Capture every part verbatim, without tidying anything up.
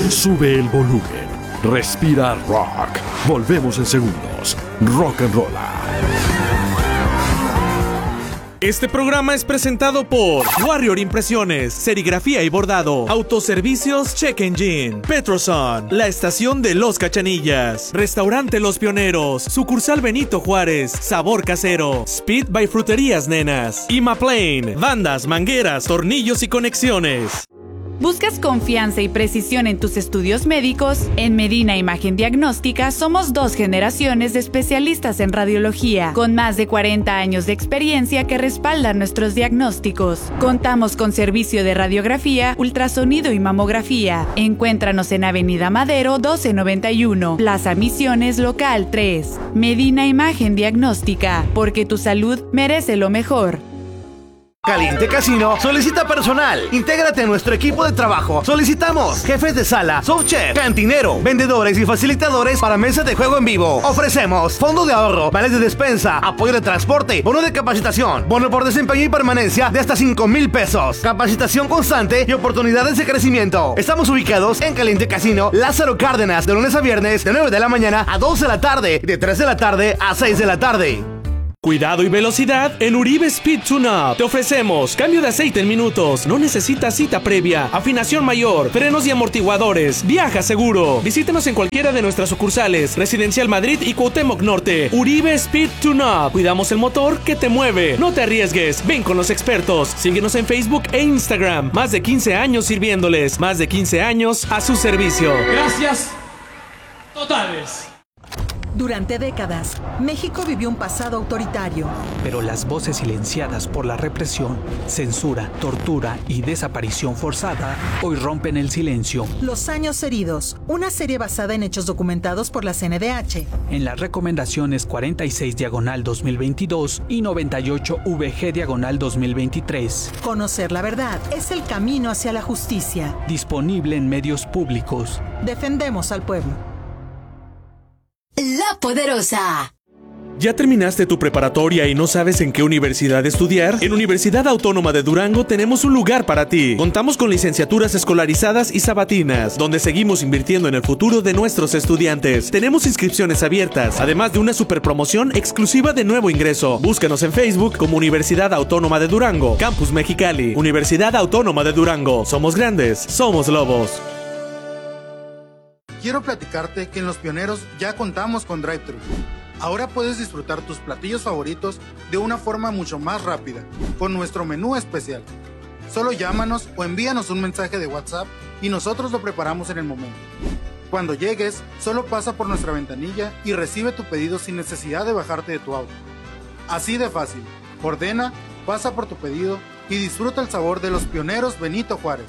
Sube el volumen. Respira rock. Volvemos en segundos. Rock and Rolla. Este programa es presentado por Warrior Impresiones, Serigrafía y Bordado, Autoservicios Check Engine, Petroson, La Estación de Los Cachanillas, Restaurante Los Pioneros, Sucursal Benito Juárez, Sabor Casero, Speed by Fruterías Nenas, Imaplane, bandas, mangueras, tornillos y conexiones. ¿Buscas confianza y precisión en tus estudios médicos? En Medina Imagen Diagnóstica somos dos generaciones de especialistas en radiología, con más de cuarenta años de experiencia que respaldan nuestros diagnósticos. Contamos con servicio de radiografía, ultrasonido y mamografía. Encuéntranos en Avenida Madero doce noventa y uno, Plaza Misiones Local tres. Medina Imagen Diagnóstica, porque tu salud merece lo mejor. Caliente Casino solicita personal. Intégrate a nuestro equipo de trabajo. Solicitamos jefes de sala, subchef, cantinero, vendedores y facilitadores para mesas de juego en vivo. Ofrecemos fondo de ahorro, vales de despensa, apoyo de transporte, bono de capacitación, bono por desempeño y permanencia de hasta cinco mil pesos, capacitación constante y oportunidades de crecimiento. Estamos ubicados en Caliente Casino, Lázaro Cárdenas, de lunes a viernes, de nueve de la mañana a doce de la tarde, de tres de la tarde a seis de la tarde. Cuidado y velocidad en Uribe Speed Tune-Up. Te ofrecemos cambio de aceite en minutos. No necesitas cita previa. Afinación mayor. Frenos y amortiguadores. Viaja seguro. Visítanos en cualquiera de nuestras sucursales. Residencial Madrid y Cuauhtémoc Norte. Uribe Speed Tune-Up. Cuidamos el motor que te mueve. No te arriesgues. Ven con los expertos. Síguenos en Facebook e Instagram. Más de quince años sirviéndoles. Más de quince años a su servicio. Gracias totales. Durante décadas, México vivió un pasado autoritario. Pero las voces silenciadas por la represión, censura, tortura y desaparición forzada hoy rompen el silencio. Los años heridos, una serie basada en hechos documentados por la C N D H. En las recomendaciones cuarenta y seis diagonal dos mil veintidós y noventa y ocho V G diagonal dos mil veintitrés. Conocer la verdad es el camino hacia la justicia. Disponible en medios públicos. Defendemos al pueblo. La Poderosa. ¿Ya terminaste tu preparatoria y no sabes en qué universidad estudiar? En Universidad Autónoma de Durango tenemos un lugar para ti. Contamos con licenciaturas escolarizadas y sabatinas, donde seguimos invirtiendo en el futuro de nuestros estudiantes. Tenemos inscripciones abiertas, además de una superpromoción exclusiva de nuevo ingreso. Búscanos en Facebook como Universidad Autónoma de Durango, Campus Mexicali. Universidad Autónoma de Durango. Somos grandes, somos lobos. Quiero platicarte que en Los Pioneros ya contamos con drive-thru. Ahora puedes disfrutar tus platillos favoritos de una forma mucho más rápida, con nuestro menú especial. Solo llámanos o envíanos un mensaje de WhatsApp y nosotros lo preparamos en el momento. Cuando llegues, solo pasa por nuestra ventanilla y recibe tu pedido sin necesidad de bajarte de tu auto. Así de fácil. Ordena, pasa por tu pedido y disfruta el sabor de Los Pioneros Benito Juárez.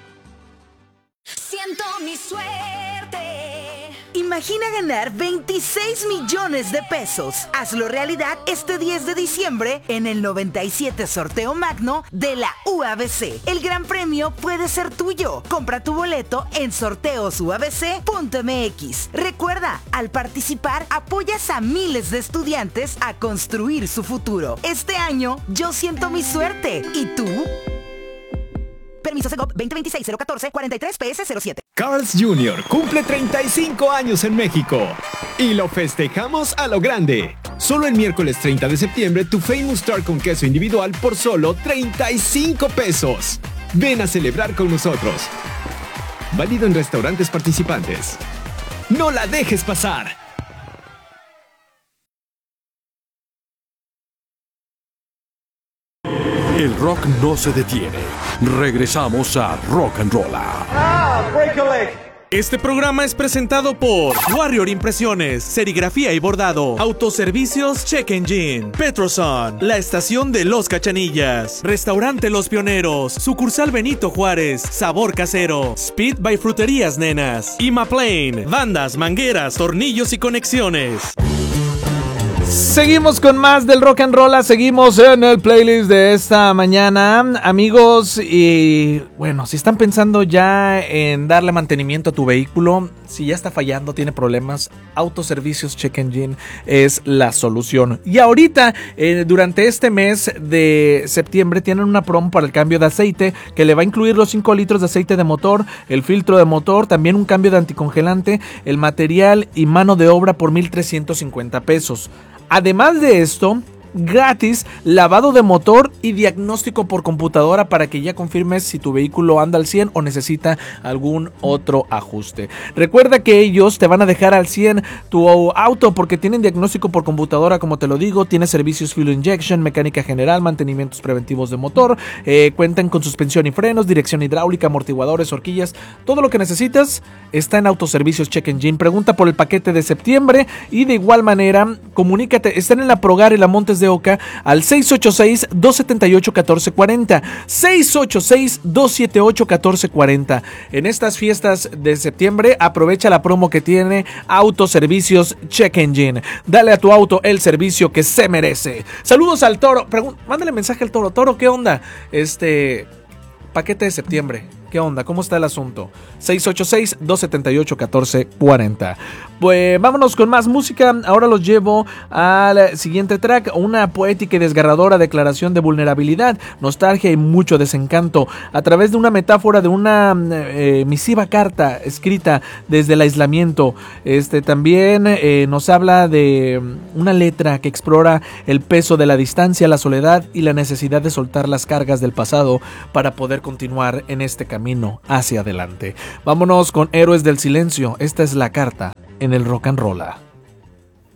Siento mi suerte. Imagina ganar veintiséis millones de pesos. Hazlo realidad este diez de diciembre en el noventa y siete Sorteo Magno de la U A B C. El gran premio puede ser tuyo. Compra tu boleto en sorteos u a b c punto m x. Recuerda, al participar apoyas a miles de estudiantes a construir su futuro. Este año yo siento mi suerte. ¿Y tú? Permiso Segov veinte veintiséis cero catorce cuarenta y tres P S cero siete. Carl's junior cumple treinta y cinco años en México y lo festejamos a lo grande. Solo el miércoles treinta de septiembre tu Famous Star con queso individual por solo treinta y cinco pesos. Ven a celebrar con nosotros. Válido en restaurantes participantes. ¡No la dejes pasar! El rock no se detiene. Regresamos a Rock and Rolla. Ah, break a leg. Este programa es presentado por Warrior Impresiones, Serigrafía y Bordado, Autoservicios Check Engine, Petroson, La Estación de Los Cachanillas, Restaurante Los Pioneros, Sucursal Benito Juárez, Sabor Casero, Speed by Fruterías Nenas, Imaplane, bandas, mangueras, tornillos y conexiones. Seguimos con más del Rock and Roll, seguimos en el playlist de esta mañana, amigos, y Bueno, si están pensando ya en darle mantenimiento a tu vehículo, si ya está fallando, tiene problemas, Autoservicios Check Engine es la solución. Y ahorita, eh, durante este mes de septiembre, tienen una promo para el cambio de aceite que le va a incluir los cinco litros de aceite de motor, el filtro de motor, también un cambio de anticongelante, el material y mano de obra por mil trescientos cincuenta pesos. Además de esto, gratis lavado de motor y diagnóstico por computadora para que ya confirmes si tu vehículo anda al cien o necesita algún otro ajuste. Recuerda que ellos te van a dejar al cien tu auto porque tienen diagnóstico por computadora, como te lo digo, tiene servicios fuel injection, mecánica general, mantenimientos preventivos de motor, eh, cuentan con suspensión y frenos, dirección hidráulica, amortiguadores, horquillas, todo lo que necesitas está en Autoservicios Check Engine. Pregunta por el paquete de septiembre y de igual manera comunícate, están en la Progar y la Montes de Oca al seis ocho seis, dos siete ocho, uno cuatro cuatro cero, seis ocho seis, dos siete ocho, uno cuatro cuatro cero. En estas fiestas de septiembre aprovecha la promo que tiene Autoservicios Check Engine. Dale a tu auto el servicio que se merece. Saludos al Toro. Pregun- mándale mensaje al Toro. Toro, ¿qué onda? Este paquete de septiembre. ¿Qué onda? ¿Cómo está el asunto? seis ocho seis, dos siete ocho, uno cuatro cuatro cero. Pues vámonos con más música. Ahora los llevo al siguiente track. Una poética y desgarradora declaración de vulnerabilidad, nostalgia y mucho desencanto. A través de una metáfora de una eh, misiva carta escrita desde el aislamiento. Este también eh, nos habla de una letra que explora el peso de la distancia, la soledad y la necesidad de soltar las cargas del pasado para poder continuar en este camino. Camino hacia adelante. Vámonos con Héroes del Silencio. Esta es la carta en el Rock and Rolla.